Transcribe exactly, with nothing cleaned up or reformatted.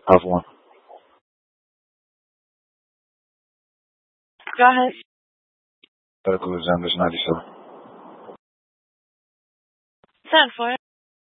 Of one. Go ahead. Medical examiners ninety-seven. ten four.